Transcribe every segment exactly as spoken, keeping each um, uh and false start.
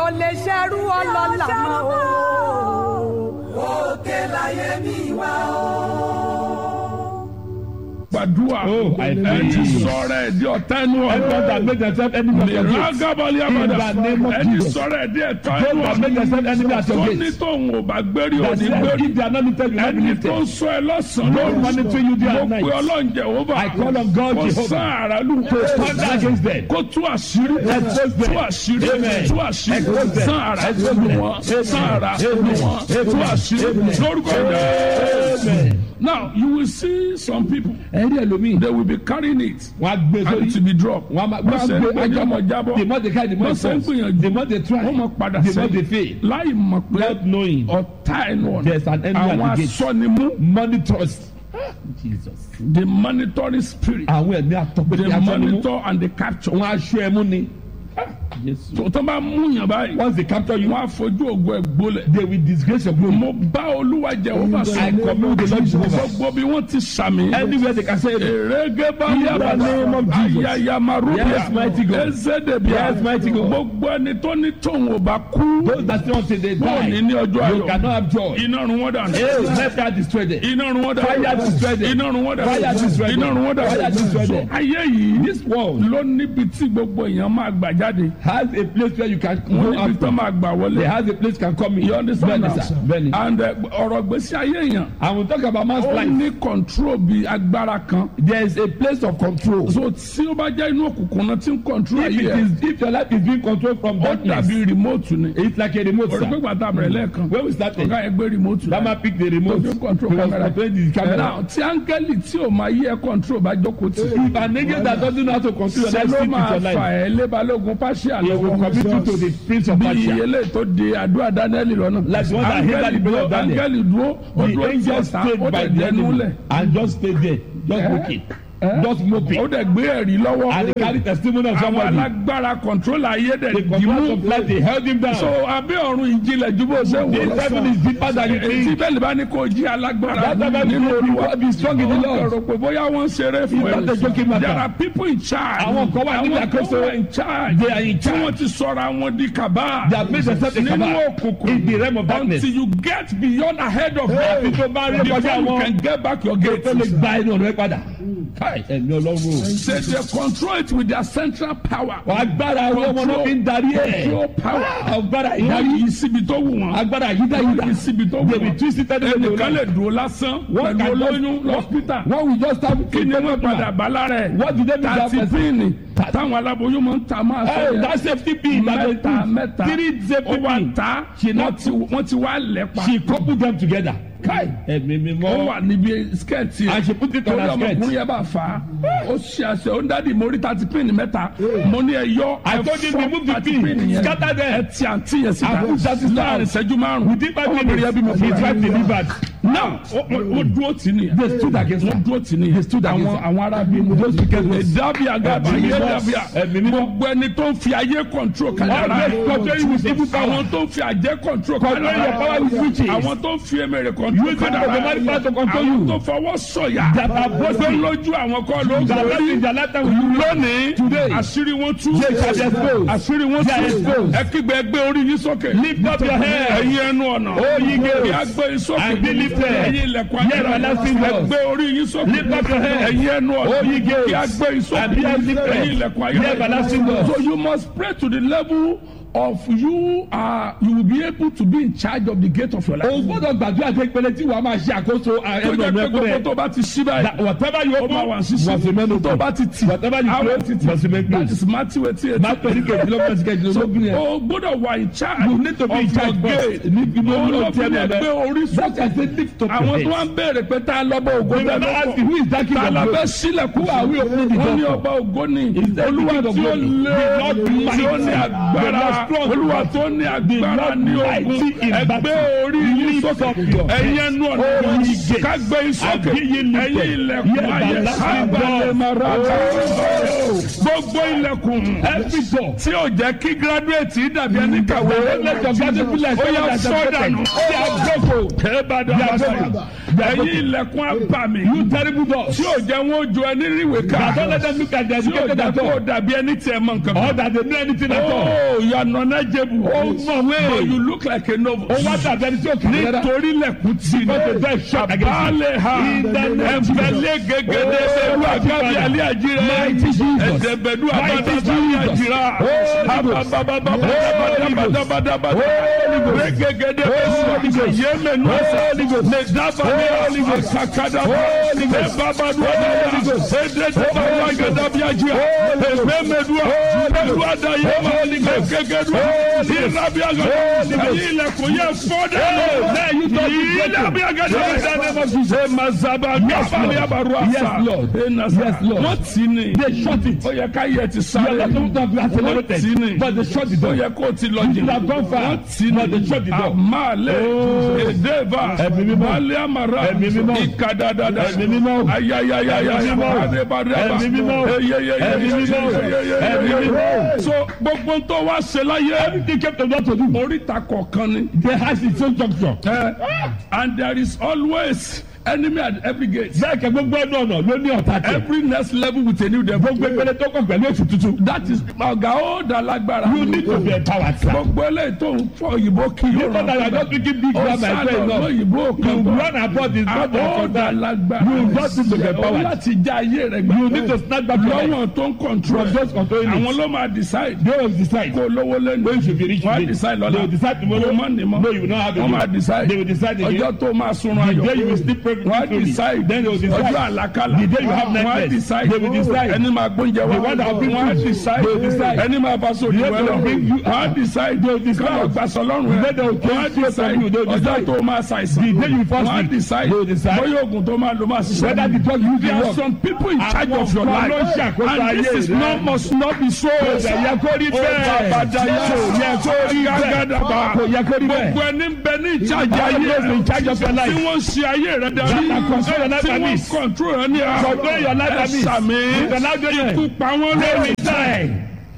ò lè ṣerú ọlọ́lá mọ́ o. òkè láyé mi wá o. Gbàdúrà ẹ ti sọ̀rọ̀ ẹ̀ di ọ̀tá ẹnu ọ̀rọ̀. Everyone that make themselves enemy of your gate. Ìrágàbọ̀lì àbàdà. In the name of Ẹ ti Jesus. sọ̀rọ̀ ẹ̀ di ẹ̀tọ́ Those ẹnu that make themselves enemy at your Tó gate. ní tóun ò bá gbérí That òní said, gbérí. if they are not lifted, you will not be Ẹni lifted. tó sọ ẹ lọ́sàn-án Those lóru. monitoring you day Mo and pe night. Ọlọ́run Jèhófà. I call on God Kò Jehovah. sán àràlù. To stand against them. Kó tú àṣírí. Expose them. Tú àṣírí. Amen. Tú àṣírí. Expose them. Sán àrà Expose lu them. wọn. Sán àrà lu Amen. wọn. Tú Amen. àṣírí. Amen. Lórúkọ Jésù. Amen. Now you will see some people. Ẹ̀rí ẹlòmíì. They will be carrying it. Wọ́n á gbé And it will sórí. be dropped. Wọ́n á máa Wọ́n ṣe ń gbé ajá ọmọ jábọ́. The more they carry, the more Wọ́n it ṣe ń falls. gbìyànjú. The more they try, Wọ́n mọ̀ padà the more they sẹ́yìn. fail. Láì mọ̀ pé Not knowing ọ̀tá ẹnu ọ̀nà. there's an enemy Àwọn at the gate. asọ́nimú. Monitors. Jesus. The monitoring spirit. Àwọn ẹ̀mí àtọ́gbẹ́ They ní aṣọ ni mú. monitor and they capture. Wọ́n á ṣọ́ ẹmú ni. Yes. tó tó bá mú yàn báyìí. Once they capture you, wọ́n á fojú ògo ẹ̀ gbólẹ̀. they will disgrace your glory. mo bá Olúwa Jèhófà sọ. I commune with the Lord Jehovah. gbogbo bí wọ́n ti sàmì. Anywhere they can say it. Èrègé bá In the name of Jesus. Ayayamarubiya. Yes, mighty God. Ezedebia. Yes, mighty God. Gbogbo ẹni tó ní tóun ò bá kú. Those that still until they Wọ́n ní die, ní ọjọ́ you ayọ̀. cannot have joy. Iná run wọ́n dànù. Hey, let that destroy them. Iná run wọ́n dànù. Fire destroy them. Iná run wọ́n dànù. Fire destroy them. Iná run wọ́n dànù. Fire destroy So, them. ayé yìí This world ló níbi tí gbogbo èèyàn máa gbà jáde. has a place where you can Wọ́n go níbi tó after. máa gbà wọlé. They have a place can come in. You understand now? Bẹ́ẹ̀ni sir, bẹ́ẹ̀ni. And uh, ọ̀rọ̀ gbèsè ayé èèyàn. And we talk about man's Ó life. ní control bí agbára kan. There is a place of control. So tí ó bá jẹ́ inú òkùnkùn náà tí ń control If ayé it ẹ̀. is, if your life is being controlled from Ó darkness, dàbí remote ni. it's like a remote. Orí pé Sir. gbàtà bẹ̀rẹ̀ lẹ́ẹ̀kan. When we started, Ọ̀gá ẹ̀ gbé remote that ni. man pick the remote. Tó fi control He was camera. controlling the Now camera. tí áńgẹ́lì tí ò máa yí ẹ control bá jókòó tì. If an angel that doesn't know how to control your Ṣé life ló sleep with máa your fà life, ẹ́ lébalógun pàṣẹ he will àlọ́wọ́. commit you to the prince of Bí Persia. eléyìí tó de àdúrà Daniel lọ́nà. Like the one that hindered the prayer of Daniel. Áńgẹ́lì dúró. Ó The dúró tí angel ọ̀tá. stayed Ó by dẹ̀ the dẹnu lẹ̀. enemy and just stayed there, just Eh? looking, Eh? just moping. Ó dẹ̀ gbé ẹ̀rí lọ́wọ́. And he carried testimony of Àwọn somebody. alágbára control ayé dẹ̀ The dì control mú. of life, they held him down. So abẹ́ ọ̀run ìjìnlẹ̀ ju bó ṣe wò. The heaven is deeper than you Èyí tí think. bẹ́ẹ̀ni bá ní kó jí alágbára That's why nínú people Olúwa. be strong in the Lord. Ọ̀rọ̀ pé bóyá wọ́n ń ṣeré fún It's not a joking matter. There are people in charge. Àwọn kan wà níbi Àwọn kan àkóso. wà in charge. They are in Tí charge. wọ́n ti sọ̀rọ̀ àwọn di kàbá. They have made themselves a Nínú cabal òkùnkùn. in the realm of darkness. Until you get beyond ahead of Àfi them. tó bá rí Before kọjá you wọn, can get back your gate. tó lè gba inú ọ̀rẹ́ padà. Káì, ẹ̀mí Ọlọ́run. Say they control it with their central power. Agbára àwọn ọmọ náà fi ń darí ẹ̀. Control power. Agbára Wọ́n ìdarí. yí síbi tó wù wọ́n. Agbára yídáyídá. Wọ́n yí síbi tó wù They will wọ́n. twist it anyway they Ẹnìkan lè like. dúró lásán One pẹ̀lú can olóyún just- lọ́spítà. One will just have Kí ni wọ́n padà bá lára ẹ̀? What do they mean that Tàti person? píìnì táwọn aláboyún máa ń ta máa sọ Hey, yẹn. that safety pin that they Mẹ́ta put. mẹ́ta. Three safety Ó wá pin. ta. She Wọ́n not- ti wọ́n ti wá lẹ́pa. She coupled them together. Kai, ẹ̀mí mi Ó mọ́. wà níbi skẹ́ẹ̀tì ẹ̀. And she put it on Torí her skirt. ọmọkùnrin yẹn bá fà á. Ó ṣe àṣẹ ó ń dádì mo rí tàti píìnì mẹ́ta. Mo ní ẹ yọ I ẹ told you fọ́ remove the tàti pin. píìnì yẹn. Scatter them. Ẹ ti àǹtí yẹn síta. I put that sister Láàrin out. ìṣẹ́jú márùn-ún. Within five Ọmọbìnrin yẹn bí mo minutes, his wife delivered. Now, wọ́n dúró tì nìyẹn. They stood against her. Wọ́n dúró tì nìyẹn. They stood against Àwọn her. àwọn arábí mu. Those wicked ones. Ẹ̀dábí àgàbà Ẹ̀mí yé mímọ́. dábíà. Ẹ̀mí mímọ́. Gbogbo ẹni tó ń fi ayé control kàdára. Always controlling with evil power. Àwọn tó ń fi àjẹ́ control Controlling your power with witches. Àwọn tó ń fi emèrè control Using the kàdára. demonic power to control Àwọn you. tó fọwọ́ sọ̀yà. That are boasting. Lójú àwọn kan ló That gbórí. life in their lifetime will you Lónìí, Today. àṣírí wọn tú. They shall be exposed. Àṣírí wọn They are tú. exposed. Ẹ kígbe ẹgbẹ́ orí yín sókè. Lift up your head. Ẹ̀yin ẹnu ọ̀nà. O ye gates. Kí a gbé yín sókè. And be lifted. Ẹ̀yin ilẹ̀kùn Ye everlasting doors. Ẹgbẹ́ orí yín sókè. Lift up your head. Ẹ̀yin ẹnu ọ̀nà. O ye gates. Kí a gbé yín sókè. And be lifted. Ẹ̀yin ilẹ̀kùn Ye everlasting doors. So you must pray to the level of you are you will be able to be in charge of the gate of your life. O gbọ́dọ̀ gbàdúrà pé ìpele tí wàá máa ṣe àkóso Tó ẹnu jẹ́ ọ̀nà pé ẹ̀kú gbogbo rẹ̀. tó bá ti ṣí báyìí. That whatever you Ó máa wà open sísí. must remain open. Tó bá ti tì. Whatever you Àwọn close ti tì. must remain That closed. is Matthew eighty eight. Má pẹ̀lú kejìlélọ́gbọ̀n sí kejìlélógún yẹn. O gbọ́dọ̀ wà in charge. You need to be of in charge your first. gate. Ní ibi ló ń lọ Olófin tẹ́lẹ̀ ẹgbẹ́ orí That sókè. is the lift up Àwọn your tó wá head. ń béèrè pé tá a lọ́bọ̀ ògo They tẹ́ never ask lọ́kọ̀. you who is that king Ta of la fẹ́ glory. sílẹ̀kùn. Who are we opening the Wọ́n ní door ọba ògo ni. Is that Olúwa the king of tí ó glory? lé. The Lord Tí ó ní mighty. agbára. The Lord strong. Olúwa tó ní agbára ní ogun. mighty in Ẹgbẹ́ battle. orí yín Lift sókè. up your head. Ẹ̀yin ẹnu ọ̀nà. O ye gates. Ká gbé yín sókè. And be ye lifted. Ẹ̀yin ilẹ̀kùn Ye ayé. everlasting Sábàlẹ̀ doors. màràkà. Gbogbo ilẹ̀kùn. Every door. Tí ò jẹ́ kí gírádùétì dàbí ẹni kàwé. Let your graduate be like Ó yá someone that sọ has dànù. They are broken. Kẹ́bàdà They are bàtà. broken. They are Ẹ̀yin broken. ilẹ̀kùn abàmì. You terrible doors. Tí ò jẹ́ wọn ó ju ẹni ríwèé ká. That don't let them look at the Tí ò educated jẹ́ at kó all. dàbí ẹni tí ẹ mọ nǹkan Or kan. that they know anything at all. Oh, you are knowledgeable. Ó mọ̀ wé. But you look like a novice. Ó wá dàbí ẹni tí ó kì í rárá. Nítorí lẹ̀kùn tí Because the door is shut against you. Àbálẹ̀ ha. Ẹ̀fẹ̀lẹ̀ gẹ́gẹ́dẹ́ bẹ̀rù àgábí alẹ́ àjírẹ́. Mighty Jesus. Ẹ̀dẹ̀bẹ̀dù Mighty àbábá Jesus. àjírá. Àbábábábábábábábábábá. Rẹ́gẹ́gẹ́dẹ́ bẹ̀rù yémẹ̀nù ẹ̀sẹ̀. Nẹ̀dábàlẹ̀ àkàkàdà. Ẹ̀bábàdù àbábá. Ẹ̀dẹ̀dẹ̀bàlẹ̀ àgàdàbí àjírá. Ẹ̀mẹ̀mẹ̀dù àbẹ̀dù àdáyémà. Ẹ̀gẹ́gẹ́dù ìrabí àgàdà. Ẹ̀yìn ilẹ̀kùn yẹ fọ́dẹ̀. Ìlàbí àgàdà. Ẹ̀mazaba gábàlì àbàrù àṣà. Yes, Lord. Yes, Lord. Wọ́n tì ní. They shut it. Ó yẹ ká yẹ ti You sáré. are not going to be accelerated. Wọ́n tì ní. But they shut the Ó door. yẹ kó o ti lọ You jìnnà. have gone far. Wọ́n tì ní. But they shut the door. Àmàlẹ̀. Oh. Èdèbà. Ẹ̀mí mímọ́. Bálẹ̀ àmàrà. Ẹ̀mí mímọ́. Ìkàdàdàdà. Ẹ̀mí mímọ́. Ayayayaya. Ẹ̀mí mímọ́. Adébádàbà. Ẹ̀mí mímọ́. Eyeyeyeye. Ẹ̀mí mímọ́. Ẹ̀mí mímọ́. So gbogbo tó wá ṣe láyé. Everything kept on to do. Oríta kọ̀ọ̀kan ni. They has its own junction. Eh, And there is always enemy at every gate. Bẹ́ẹ̀ kẹ́ gbogbo ẹnu ọ̀nà ló ní ọ̀tá tẹ̀. Every next level with a new devil. Gbogbo ìpele tó kàn pẹ̀lú ètò tuntun. That is ọ̀gá ó dà lágbára. You need to be empowered, sir. Gbogbo eléyìí tó ń fọ òyìnbó kí You yóò know that you are not speaking big Ó grammar sá and lọ saying no. lóyìnbó You kan bọ̀. run about this not Ó for dà that. lágbára. You just need to be Ó empowered. láti já ayé rẹ̀ gbà. You need to snatch back your life. Lọ́wọ́n tó ń control. From those controlling it. Àwọn ló máa decide. They will decide. Kó lówó lẹ́nu. When you should be rich Wọ́n á today. decide lọ́la. They will decide tomorrow. Kó má ní mọ́. No, you will not have a Wọ́n máa job. decide. They will decide again. Ọjọ́ tó máa sunrun The ayọ̀. day you will sleep perfectly. Wọ́n á decide. Then they will decide. Ọjọ́ àlákàlà. The day you have Wọ́n á nightmares. decide. They will decide. Ẹni máa gbóúnjẹ wá. The one that will bring Wọ́n á food. decide. They will decide. Ẹni máa bá sóòdì The one that wẹ́lọ̀. will bring you Wọ́n á decide. They will decide. Kọ́lọ̀ gbàsọ̀ lọ́rùn The day rẹ̀. they will Wọ́n á take food decide. from you. They will Ọjọ́ decide. tó máa ṣàìsàn. The day you fall Wọ́n á sick. decide. They will decide. Bóyá oògùn tó máa lò máa ṣiṣẹ́. Whether the drug you There dey are work. some people in charge of your Àwọn kan life. ló ń ṣàkóso And this ayé is rẹ. not must not be so. Kò yẹ kó rí bẹ́ẹ̀. Bàbàdàyà. Kò yẹ kó rí bẹ́ẹ̀. Gàgàdàbà. Kò yẹ kó rí bẹ́ẹ̀. Gbogbo ẹni ń bẹ ní ìjájà All ayé those in charge of your life. tí wọ́n ń ṣe ayé rẹ darí. That are control your life Tí and wọ́n peace. control rẹ ní àárọ̀. Control your life and peace. Ẹ̀sàmì. The life they live. Ikú pa wọ́n They lórí. will die.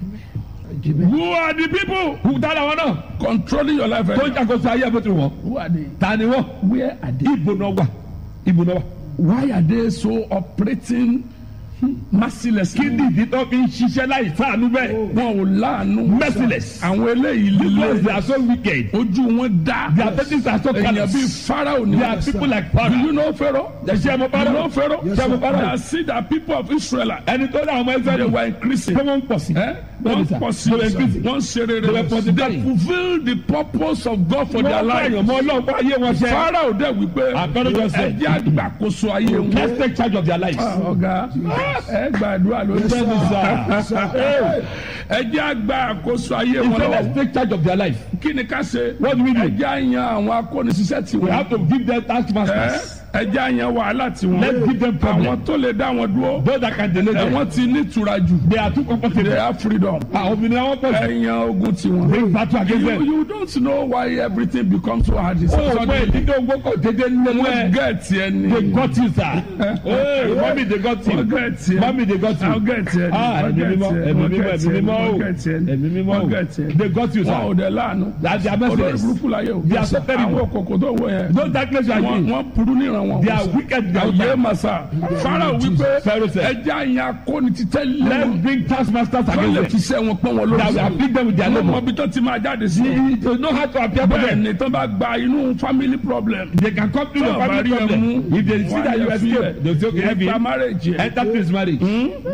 Who are the people Who dára wọn náà? controlling your life? Tó ń ṣàkóso ayé bó ti wọ̀. Who are they? Ta ni wọ́n? Where are they? Ibo náà wà. Ibo náà wà. Why are they so operating mercilessly? Kí ni ìdí tó fi ń ṣiṣẹ́ láì sáànú bẹ́ẹ̀? Wọn ò láàánú. Merciless. Àwọn eléyìí Because they líle. are so wicked. Ojú wọn dá. Their faces are so Èèyàn callous. bíi Pharaoh ni They are wọ́n. people like Do Pharaoh. you know Pharaoh? Ṣé mo You Pharaoh? know Pharaoh? Ṣé mo Pharaoh? I see that people of Israel, Ẹni tó dá àwọn ọmọ they Israẹli. were increasing. Ṣé wọ́n ń pọ̀ sí? Eh? Bẹ́ẹ̀ni Wọ́n sà. pọ̀ sí They were increasing. wọ́n ṣe rere. They were They multiplying. fulfil the purpose of God for their Wọ́n bá life. èèyàn mọ́ Ọlọ́run fún ayé wọn ṣe. Pharaoh dẹ̀ wípé Àpẹẹrẹ jọ sẹ. ẹ jẹ́ àgbàkóso ayé wọn. Let's take charge of their lives. Ọ̀gá ẹ gbàdúrà lórí Bẹ́ẹ̀ni sà. ẹ jẹ́ àgbàkóso ayé He wọn said lọ́wọ́. let's take charge of their life. Kí ni ká ṣe? What do we do? Ẹ jẹ́ àyàn àwọn akónisíṣẹ́ tí We wọ́n. have to give them task masters. Ẹ jẹ́ àyàn wàhálà tí wọ́n. Let's give them problem. Àwọn tó lè dá wọn dúró. Those that can delay Ẹ them. wọ́n ti ní ìtura jù. They are too They comfortable. have freedom. Àwọn obìnrin àwọn pọ̀ sí. Ẹ̀yàn ogun tí wọ́n. Bring battle against You, them. you don't know why everything becomes so hard. It's Ó so pẹ́ sudden. ìdíje owó kò dédé nílé Wọ́n ẹ̀. gẹ̀ẹ́tì ẹni. They got you sir. Hey, mommy they got you. Wọ́n gẹ̀ẹ́tì ẹni. Mommy they got you. Wọ́n gẹ̀ẹ́tì ẹni. Ah, Wọ́n ẹ̀mí gẹ̀ẹ́tì mímọ́, ẹni. ẹ̀mí Wọ́n mímọ́, gẹ̀ẹ́tì ẹ̀mí ẹni. mímọ́ o. Wọ́n gẹ̀ẹ́tì ẹni. Ẹ̀mí mímọ́ Wọ́n o. gẹ̀ẹ́tì ẹni. They got you Wọ́n ò sir. dẹ̀ láàánú. That's their Olórí message. burúkú láyé o. They are so terrible. Àwọn kòkò tó wọ yẹn. Those darkness you are Wọ́n in. wọ́n burú níran wọn. They are wicked. They are Ọ̀yẹ́ wicked. màsà. Pharaoh wípé Pharaoh said, ẹja àyàn akóni ti tẹ́lẹ̀ let's wọn. bring task masters Wọ́n lè against fi them. iṣẹ́ wọn pọ́n wọn lórí. That will afflict them with their Wọ́n mọ labour. ibi tó ti máa jáde sí. They know how to appear for Bẹ́ẹ̀ them. ni tó bá gba inú family problem. They can come to your Tó bá family rí ẹ problem. mú, If they see wọ́n á that you yẹ escape, fílẹ̀. they will say okay, help Gba him. marriage yẹn. Enter through his marriage.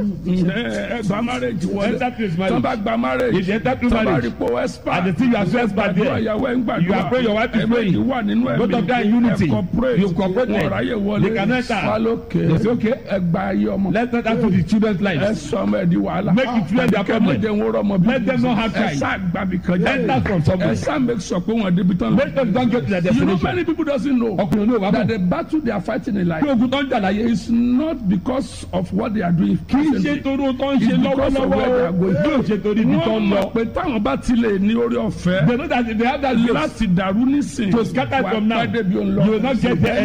Ẹ gba marriage wọlé. Enter through his Tó marriage. bá gba marriage. If you enter through Tó bá marriage, rí po expert. and the thing you are so expert there, Ìyàwó ẹ̀ ń gbàdúrà. you are praying, your wife is praying. Ẹ̀mí wà nínú ẹ̀mí. Both of them in unity. Ẹ cooperate. You cooperate. Wọ́n ráyè wọlé. They can enter. Falókè. They say okay. Ẹ gba ayé ọmọ. Let's not add to the children's Ẹ lives. sọ ọmọ ẹ̀ di wàhálà. Make it clear their problem. Kẹ́mọ̀jẹ̀ ń wọ́rọ̀ ọmọ bí. Let them not have Ẹ child. sá gbàbí kan jáde. Enter from somewhere. Ẹ sá make sure pé wọ́n débi tán. Let them don't get to their You know destination. many people doesn't know Ọkùnrin ní òwá that bọ̀. the battle they are fighting in life Bí ogun tó ń jà láyé. is not because of what they are doing. Kì í ṣe torí ohun tó ń ṣe lọ́wọ́lọ́wọ́ o. Yóò ṣe torí ibi tó Wọ́n ń lọ. mọ̀ pé táwọn bá ti lè ní orí ọ̀fẹ́ They know that if they have that grace láti dàrú nísìn to scatter wà from now, pẹ́ débi òun lọ. you will not get there Ẹni early. máa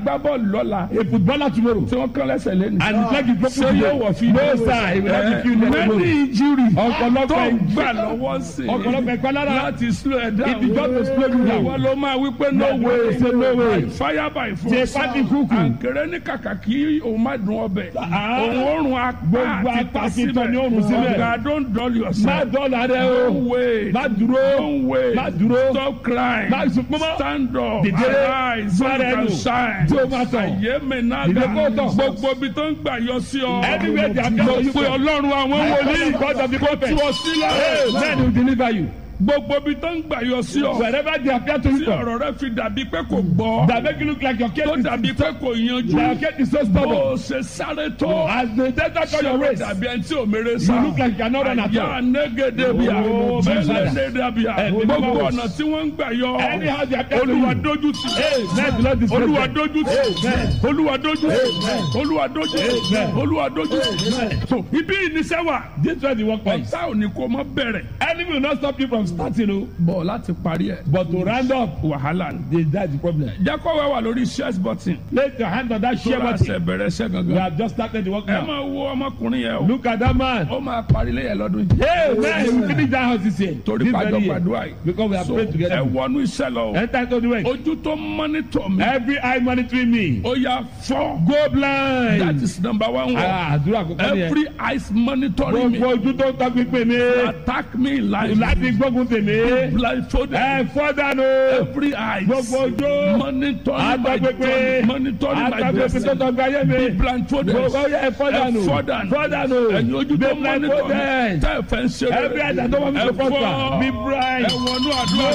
agbábọ́ọ̀lù lọ́la A footballer tomorrow. tí wọ́n kán lẹ́sẹ̀ lẹ́nu. And his leg is broken. ṣé yóò wọ̀ fi No sir, he will not be killed. many injury Ọ̀pọ̀lọpọ̀ tó injury. gbà lọ́wọ́ sí i Ọ̀pọ̀lọpọ̀ ìpalára. láti slow ẹ̀ down. It is just to slow you down. Ìwọ ló máa wí pé no Yeah, way say no way. by fire by Ṣe force. pati kúkú. àǹkẹ́rẹ́ ní kàkà kí òun má dùn ọbẹ̀. Ah. òun òórùn apá Gbogbo àti apá ta ti tọ́ ni síbẹ̀. òórùn síbẹ̀. ọ̀gá don't dull Má yourself. dọ́là rẹ o. Don't wait. Má dúró. Don't wait. Má dúró. Stop crying. Má sunkún mọ́. Stand up. Dìde. Arise. So you Má rẹ̀ can nù. shine. Tí o máa tọ̀. Ayé mi náà Dìde dá. kó tọ̀. Gbogbo ibi tó ń gbà yọ sí ọ. Everywhere they are Mo gathered, you pe go. Ọlọ́run àwọn wòlíì. God of the prophet. Tú ọ sílẹ̀. Amen will deliver you. Gbogbo ibi tó ń gbà yọ sí ọ. Wherever they appear to Tí you from. ọ̀rọ̀ rẹ fi dàbí pé kò gbọ́. That make you look like your case Tó is dàbí pé kò yanjú. that your case is so Bó stubborn. o ṣe sáré tó. As the desert on your Ṣé o race, dàbí ẹni tí ò mèrè sá? you look like you are not run at Àyà all. négédébíà. Oh, my Bẹ́lẹ̀ father. négédébíà. Eh, Gbogbo Lord. ọ̀nà tí wọ́n ń gbà yọ. Anyhow they appear to Olúwa you. dójú tì. Amen. The Lord is Olúwa present. dójú tì. Amen. Olúwa dójú tì. Amen. Olúwa dójú tì. Amen. Olúwa dójú tì. Amen. So ibi ìníṣẹ́ wà. This was the workplace. Ọ̀tá ò ní kó mọ́ bẹ̀rẹ̀. Enemy will not stop you from starting, o. Bọ̀ láti parí ẹ̀. But to round up, Wàhálà ni. they- that's the problem. Jákòó wà lórí shares button. Place your hand on that share Tó bá button. ṣe bẹ̀rẹ̀ iṣẹ́ We gangan. have just started the work Ẹ now. máa wo ọmọkùnrin yẹn o. Look at that man. Ó máa parí lẹ́yìn lọ́dún yìí. Amen. We finish that house this year. Torí This pàjọ very year. gbàdúrà yìí. Because we have So prayed ẹ together. wọnú iṣẹ́ lọ o. Enter into the work. Ojú tó mọ́nítọ̀ mi. Every eye monitoring me. Ó yá fọ́. Go blind. That is number one word. Ah, àdúrà kò kọ́ ni ẹ. Every eyes monitoring me. Gbogbo ojú tó ń tọ́ pípé mi. Attack me live. Láti gbógun tèmi. Blindfolded. Ẹ fọ́ dànù. Every eyes Gbogbo ojú. monitoring my Àtọ́gbépé. journey. Monitoring my Àtọ́gbépé tó destiny. tọ́ gbáyé mi. Be blindfolded. Gbogbo yẹ ẹ fọ́ dànù. Ẹ fọ́ dànù. Fọ́ dànù. Ẹ̀yin ojú Be tó monitor mi. blindfolded. Tẹ́ ẹ fẹ́ ń ṣe rere. Every eye that don't want me to Ẹ prosper. fọ́. Be blind. Ẹ wọnú àdúrà.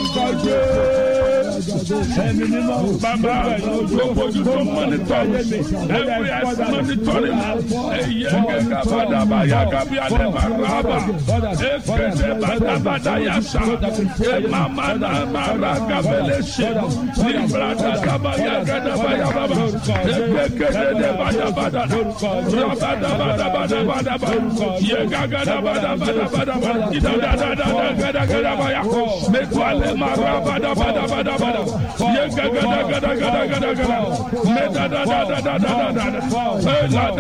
Ẹ̀mí mímọ́. Bàbá gbogbo ojú tó mọ́nítọ̀ mi. Every eyes monitoring me. Ẹyẹ gẹ́gẹ́ bàdàbà yàgà bí alẹ́ máa rà bà. Ekele bàdàbàdà yàtà. Emama náà máa rà gàbẹ̀lẹ̀ ṣe. Ní bàdà dàbà yàgà dàbà yàbà bà. Ekele dè bàdàbàdà. Rabàdàbàdàbàdàbàdàbà. Yẹgàgà dàbàdàbàdàbàdàbà. Ìdàdàdàdàgàdàgàdàbàyà. Mẹ́tọ́lẹ̀ máa rà bàdàbàdàbàdàbà. Yẹgàgàdàgàdàgàdàgàdàgàdà. Mẹ́tàdàdàdàdàdàdà.